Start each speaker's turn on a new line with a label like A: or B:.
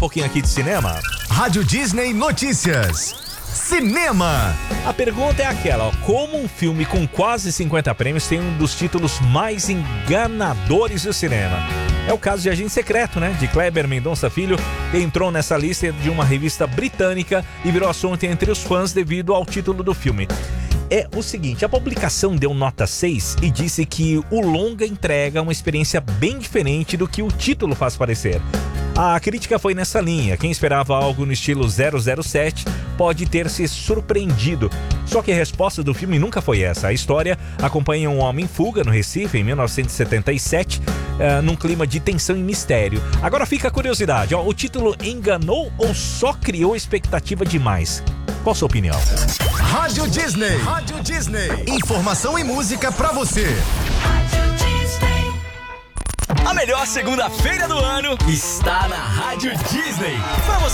A: pouquinho aqui de cinema.
B: Rádio Disney Notícias. Cinema.
A: A pergunta é aquela, ó, como um filme com quase 50 prêmios tem um dos títulos mais enganadores do cinema? É o caso de Agente Secreto, né? De Kleber Mendonça Filho, que entrou nessa lista de uma revista britânica e virou assunto entre os fãs devido ao título do filme. É o seguinte, a publicação deu nota 6 e disse que o longa entrega uma experiência bem diferente do que o título faz parecer. A crítica foi nessa linha, quem esperava algo no estilo 007 pode ter se surpreendido. Só que a resposta do filme nunca foi essa. A história acompanha um homem em fuga no Recife em 1977, num clima de tensão e mistério. Agora fica a curiosidade, ó, o título enganou ou só criou expectativa demais? Qual a sua opinião?
B: Rádio Disney. Rádio Disney. Informação e música pra você.
C: A melhor segunda-feira do ano está na Rádio Disney. Pra você